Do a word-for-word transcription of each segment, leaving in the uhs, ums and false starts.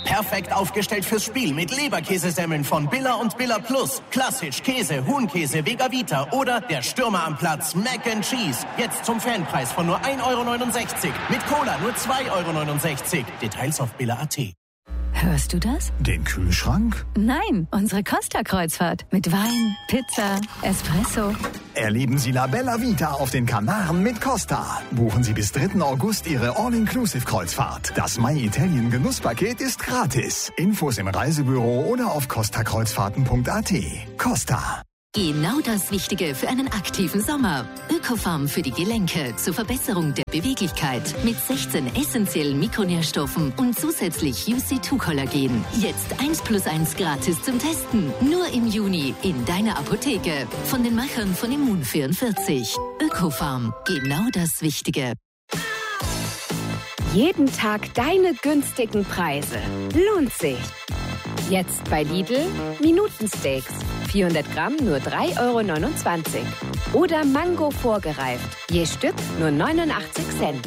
Perfekt aufgestellt fürs Spiel mit Leberkäsesemmeln von Billa und Billa Plus. Klassisch, Käse, Huhnkäse, Vega Vita oder der Stürmer am Platz, Mac and Cheese. Jetzt zum Fanpreis von nur ein Euro neunundsechzig. Mit Cola nur zwei Euro neunundsechzig. Details auf billa punkt at. Hörst du das? Den Kühlschrank? Nein, unsere Costa-Kreuzfahrt. Mit Wein, Pizza, Espresso. Erleben Sie La Bella Vita auf den Kanaren mit Costa. Buchen Sie bis dritten August Ihre All-Inclusive-Kreuzfahrt. Das My Italien Genusspaket ist gratis. Infos im Reisebüro oder auf costa kreuzfahrten punkt at. Costa. Genau das Richtige für einen aktiven Sommer. Ökofarm für die Gelenke zur Verbesserung der Beweglichkeit mit sechzehn essentiellen Mikronährstoffen und zusätzlich U C zwei Kollagen. Jetzt eins plus eins gratis zum Testen. Nur im Juni in deiner Apotheke. Von den Machern von Immun vierundvierzig. Ökofarm. Genau das Richtige. Jeden Tag deine günstigen Preise. Lohnt sich. Jetzt bei Lidl Minutensteaks. vierhundert Gramm nur drei Euro neunundzwanzig. Oder Mango vorgereift. Je Stück nur neunundachtzig Cent.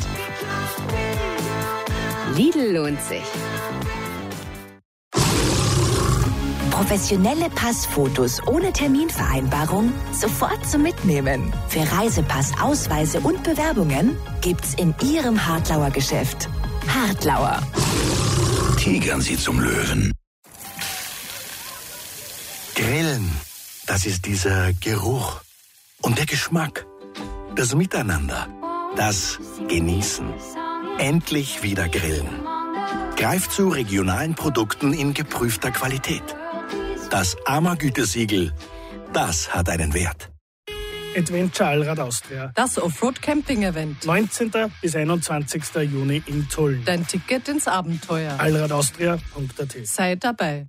Lidl lohnt sich. Professionelle Passfotos ohne Terminvereinbarung sofort zum Mitnehmen. Für Reisepass, Ausweise und Bewerbungen gibt's in Ihrem Hartlauer Geschäft. Hartlauer. Tigern Sie zum Löwen. Grillen, das ist dieser Geruch und der Geschmack, das Miteinander, das Genießen. Endlich wieder grillen. Greift zu regionalen Produkten in geprüfter Qualität. Das A M A-Gütesiegel, das hat einen Wert. Adventure Allrad Austria. Das Offroad-Camping-Event. neunzehnten bis einundzwanzigsten Juni in Tulln. Dein Ticket ins Abenteuer. allrad austria punkt at. Sei dabei.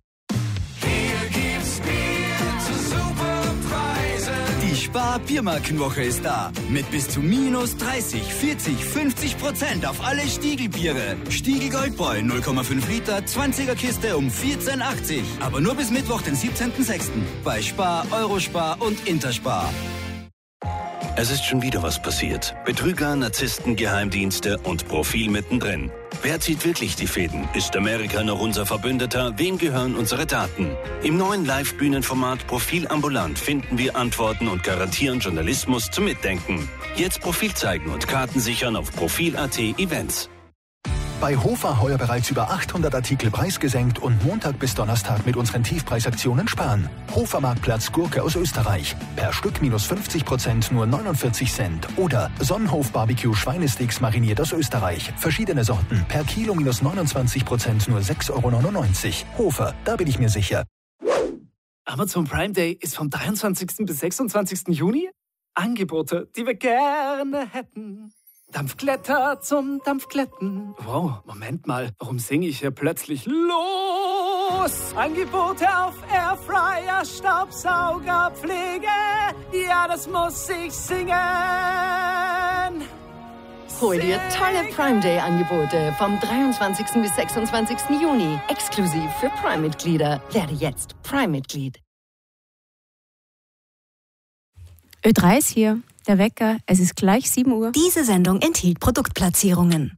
Die Spar-Biermarkenwoche ist da. Mit bis zu minus dreißig, vierzig, fünfzig Prozent auf alle Stiegelbiere. Stiegel Goldbräu null Komma fünf Liter, zwanziger Kiste um vierzehn achtzig. Aber nur bis Mittwoch, den siebzehnten sechsten Bei Spar, Eurospar und Interspar. Es ist schon wieder was passiert. Betrüger, Narzissten, Geheimdienste und Profil mittendrin. Wer zieht wirklich die Fäden? Ist Amerika noch unser Verbündeter? Wem gehören unsere Daten? Im neuen Live-Bühnenformat Profil ambulant finden wir Antworten und garantieren Journalismus zum Mitdenken. Jetzt Profil zeigen und Karten sichern auf profil punkt at Events. Bei Hofer heuer bereits über achthundert Artikel preisgesenkt und Montag bis Donnerstag mit unseren Tiefpreisaktionen sparen. Hofer Marktplatz Gurke aus Österreich. Per Stück minus fünfzig Prozent nur neunundvierzig Cent. Oder Sonnenhof Barbecue Schweinesticks mariniert aus Österreich. Verschiedene Sorten. Per Kilo minus neunundzwanzig Prozent nur sechs Euro neunundneunzig. Hofer, da bin ich mir sicher. Amazon Prime Day ist vom dreiundzwanzigsten bis sechsundzwanzigsten Juni. Angebote, die wir gerne hätten. Dampfglätter zum Dampfglätten. Wow, Moment mal, warum singe ich hier plötzlich los? Angebote auf Airfryer, Staubsauger, Pflege. Ja, das muss ich singen. Hol dir tolle Prime Day Angebote vom dreiundzwanzigsten bis sechsundzwanzigsten Juni. Exklusiv für Prime-Mitglieder. Werde jetzt Prime-Mitglied. Ö drei ist hier. Der Wecker, es ist gleich sieben Uhr. Diese Sendung enthielt Produktplatzierungen.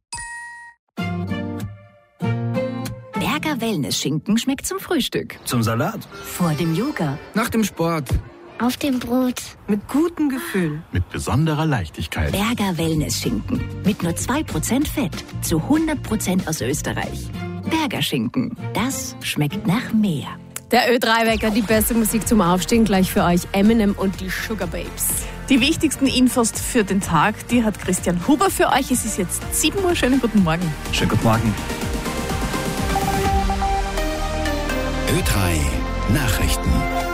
Berger Wellness-Schinken schmeckt zum Frühstück. Zum Salat. Vor dem Yoga. Nach dem Sport. Auf dem Brot. Mit gutem Gefühl. Mit besonderer Leichtigkeit. Berger Wellness-Schinken. Mit nur zwei Prozent Fett. Zu hundert Prozent aus Österreich. Berger Schinken. Das schmeckt nach mehr. Der Ö drei Wecker, die beste Musik zum Aufstehen, gleich für euch Eminem und die Sugar Babes. Die wichtigsten Infos für den Tag, die hat Christian Huber für euch. Es ist jetzt sieben Uhr. Schönen guten Morgen. Schönen guten Morgen. Ö drei Nachrichten.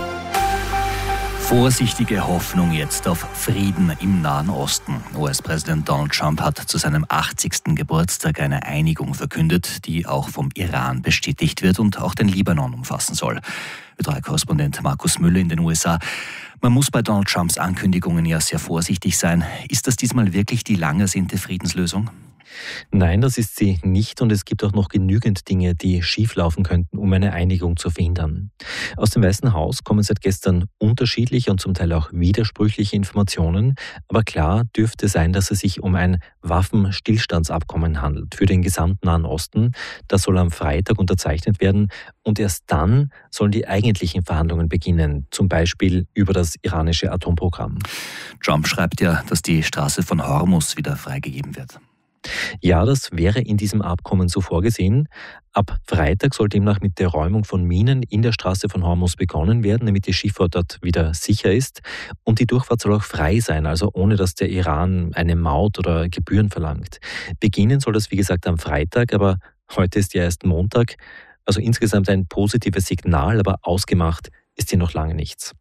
Vorsichtige Hoffnung jetzt auf Frieden im Nahen Osten. U S-Präsident Donald Trump hat zu seinem achtzigsten Geburtstag eine Einigung verkündet, die auch vom Iran bestätigt wird und auch den Libanon umfassen soll. Ö drei Korrespondent Markus Müller in den U S A. Man muss bei Donald Trumps Ankündigungen ja sehr vorsichtig sein. Ist das diesmal wirklich die lang ersehnte Friedenslösung? Nein, das ist sie nicht und es gibt auch noch genügend Dinge, die schieflaufen könnten, um eine Einigung zu verhindern. Aus dem Weißen Haus kommen seit gestern unterschiedliche und zum Teil auch widersprüchliche Informationen, aber klar dürfte sein, dass es sich um ein Waffenstillstandsabkommen handelt für den gesamten Nahen Osten. Das soll am Freitag unterzeichnet werden und erst dann sollen die eigentlichen Verhandlungen beginnen, zum Beispiel über das iranische Atomprogramm. Trump schreibt ja, dass die Straße von Hormuz wieder freigegeben wird. Ja, das wäre in diesem Abkommen so vorgesehen. Ab Freitag soll demnach mit der Räumung von Minen in der Straße von Hormuz begonnen werden, damit die Schifffahrt dort wieder sicher ist. Und die Durchfahrt soll auch frei sein, also ohne dass der Iran eine Maut oder Gebühren verlangt. Beginnen soll das, wie gesagt, am Freitag, aber heute ist ja erst Montag. Also insgesamt ein positives Signal, aber ausgemacht ist hier noch lange nichts.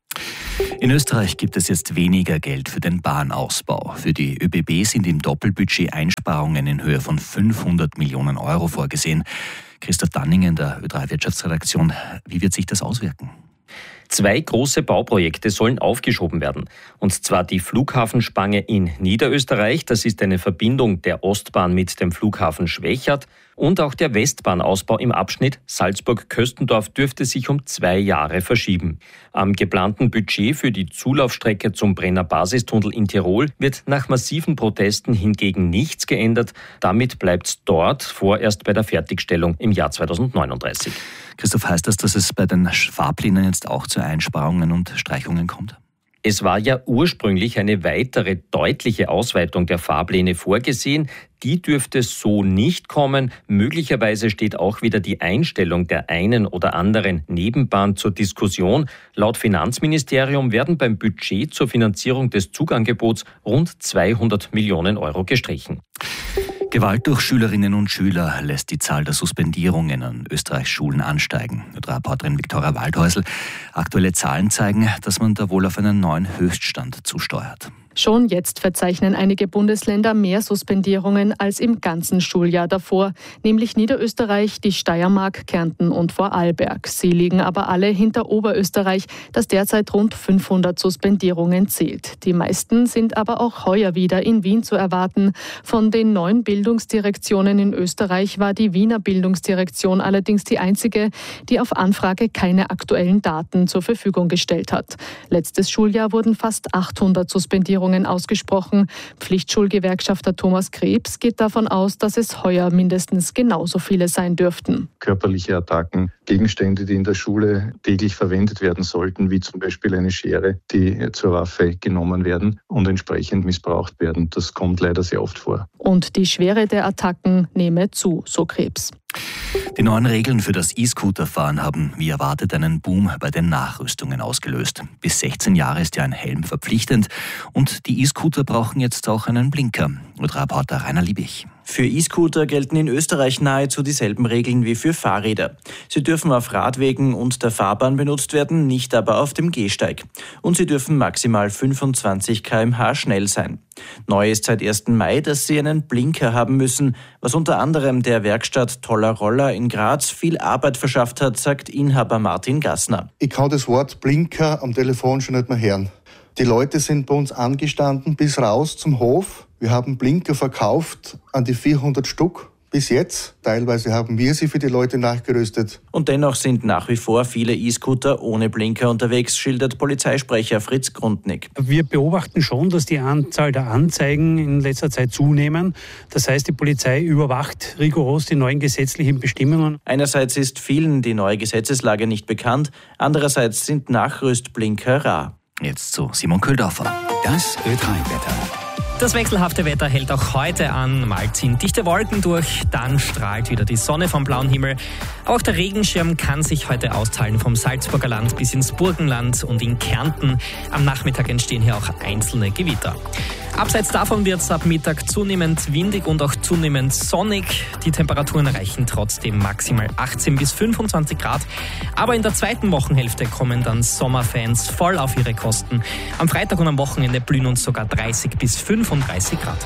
In Österreich gibt es jetzt weniger Geld für den Bahnausbau. Für die ÖBB sind im Doppelbudget Einsparungen in Höhe von fünfhundert Millionen Euro vorgesehen. Christoph Danningen der Ö drei Wirtschaftsredaktion, wie wird sich das auswirken? Zwei große Bauprojekte sollen aufgeschoben werden. Und zwar die Flughafenspange in Niederösterreich, das ist eine Verbindung der Ostbahn mit dem Flughafen Schwechat, und auch der Westbahnausbau im Abschnitt Salzburg-Köstendorf dürfte sich um zwei Jahre verschieben. Am geplanten Budget für die Zulaufstrecke zum Brenner Basistunnel in Tirol wird nach massiven Protesten hingegen nichts geändert. Damit bleibt es dort vorerst bei der Fertigstellung im Jahr zweitausendneununddreißig. Christoph, heißt das, dass es bei den Fahrplänen jetzt auch zu Einsparungen und Streichungen kommt? Es war ja ursprünglich eine weitere deutliche Ausweitung der Fahrpläne vorgesehen. Die dürfte so nicht kommen. Möglicherweise steht auch wieder die Einstellung der einen oder anderen Nebenbahn zur Diskussion. Laut Finanzministerium werden beim Budget zur Finanzierung des Zugangebots rund zweihundert Millionen Euro gestrichen. Gewalt durch Schülerinnen und Schüler lässt die Zahl der Suspendierungen an Österreichs Schulen ansteigen. Reporterin Viktoria Waldhäusl. Aktuelle Zahlen zeigen, dass man da wohl auf einen neuen Höchststand zusteuert. Schon jetzt verzeichnen einige Bundesländer mehr Suspendierungen als im ganzen Schuljahr davor, nämlich Niederösterreich, die Steiermark, Kärnten und Vorarlberg. Sie liegen aber alle hinter Oberösterreich, das derzeit rund fünfhundert Suspendierungen zählt. Die meisten sind aber auch heuer wieder in Wien zu erwarten. Von den neun Bildungsdirektionen in Österreich war die Wiener Bildungsdirektion allerdings die einzige, die auf Anfrage keine aktuellen Daten zur Verfügung gestellt hat. Letztes Schuljahr wurden fast achthundert Suspendierungen ausgesprochen. Pflichtschulgewerkschafter Thomas Krebs geht davon aus, dass es heuer mindestens genauso viele sein dürften. Körperliche Attacken, Gegenstände, die in der Schule täglich verwendet werden sollten, wie zum Beispiel eine Schere, die zur Waffe genommen werden und entsprechend missbraucht werden. Das kommt leider sehr oft vor. Und die Schwere der Attacken nehme zu, so Krebs. Die neuen Regeln für das E-Scooter-Fahren haben, wie erwartet, einen Boom bei den Nachrüstungen ausgelöst. Bis sechzehn Jahre ist ja ein Helm verpflichtend und die E-Scooter brauchen jetzt auch einen Blinker. Reporter Rainer Liebich. Für E-Scooter gelten in Österreich nahezu dieselben Regeln wie für Fahrräder. Sie dürfen auf Radwegen und der Fahrbahn benutzt werden, nicht aber auf dem Gehsteig. Und sie dürfen maximal fünfundzwanzig Kilometer pro Stunde schnell sein. Neu ist seit ersten Mai, dass sie einen Blinker haben müssen, was unter anderem der Werkstatt Toller Roller in Graz viel Arbeit verschafft hat, sagt Inhaber Martin Gassner. Ich kann das Wort Blinker am Telefon schon nicht mehr hören. Die Leute sind bei uns angestanden bis raus zum Hof. Wir haben Blinker verkauft an die vierhundert Stück bis jetzt. Teilweise haben wir sie für die Leute nachgerüstet. Und dennoch sind nach wie vor viele E-Scooter ohne Blinker unterwegs, schildert Polizeisprecher Fritz Grundnick. Wir beobachten schon, dass die Anzahl der Anzeigen in letzter Zeit zunehmen. Das heißt, die Polizei überwacht rigoros die neuen gesetzlichen Bestimmungen. Einerseits ist vielen die neue Gesetzeslage nicht bekannt, andererseits sind Nachrüstblinker rar. Jetzt zu Simon Köhldorfer. Das Ö drei Wetter. Das wechselhafte Wetter hält auch heute an. Mal ziehen dichte Wolken durch, dann strahlt wieder die Sonne vom blauen Himmel. Auch der Regenschirm kann sich heute auszahlen vom Salzburger Land bis ins Burgenland und in Kärnten. Am Nachmittag entstehen hier auch einzelne Gewitter. Abseits davon wird es ab Mittag zunehmend windig und auch zunehmend sonnig. Die Temperaturen erreichen trotzdem maximal achtzehn bis fünfundzwanzig Grad. Aber in der zweiten Wochenhälfte kommen dann Sommerfans voll auf ihre Kosten. Am Freitag und am Wochenende blühen uns sogar dreißig bis fünfunddreißig Grad.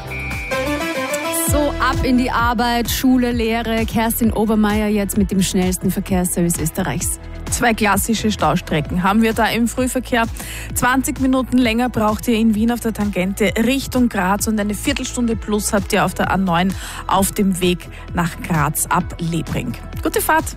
So, ab in die Arbeit, Schule, Lehre. Kerstin Obermeier jetzt mit dem schnellsten Verkehrsservice Österreichs. Zwei klassische Staustrecken haben wir da im Frühverkehr. zwanzig Minuten länger braucht ihr in Wien auf der Tangente Richtung Graz und eine Viertelstunde plus habt ihr auf der A neun auf dem Weg nach Graz ab Lebring. Gute Fahrt!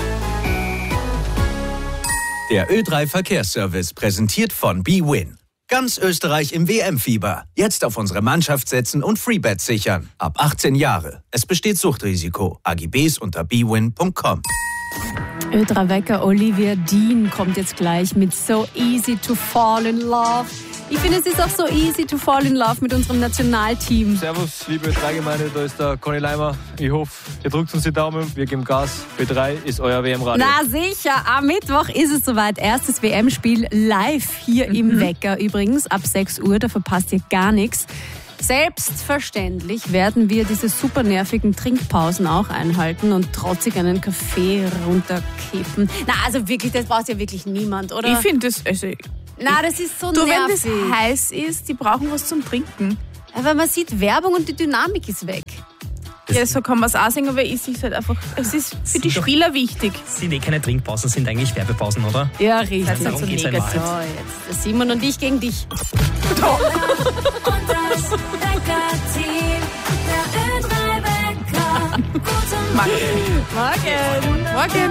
Der Ö drei Verkehrsservice präsentiert von B-Win. Ganz Österreich im W M-Fieber. Jetzt auf unsere Mannschaft setzen und Freebets sichern. Ab achtzehn Jahre. Es besteht Suchtrisiko. A G Bs unter b win punkt com. Ö drei Wecker Olivia Dean kommt jetzt gleich mit So Easy to Fall in Love. Ich finde, es ist auch so easy to fall in love mit unserem Nationalteam. Servus, liebe Ö drei Gemeinde, da ist der Conny Leimer. Ich hoffe, ihr drückt uns die Daumen, wir geben Gas. Ö drei ist euer W M-Radio. Na sicher, am Mittwoch ist es soweit. Erstes W M-Spiel live hier mhm. im Wecker übrigens, ab sechs Uhr, da verpasst ihr gar nichts. Selbstverständlich werden wir diese super nervigen Trinkpausen auch einhalten und trotzig einen Kaffee runterkippen. Na, also wirklich, das braucht ja wirklich niemand, oder? Ich finde das, also... Na, das ist so du, nervig. Wenn das heiß ist, die brauchen was zum Trinken. Aber man sieht Werbung und die Dynamik ist weg. Ja, so kann man es auch sagen, aber es ist halt einfach, es ist für die Spieler wichtig. Sind eh keine Trinkpausen, sind eigentlich Werbepausen, oder? Ja, richtig. Das heißt, darum so geht's ja so, jetzt der Simon und ich gegen dich. Und das Wecker-Team, der Ö drei Wecker. Guten Morgen. Morgen. Morgen.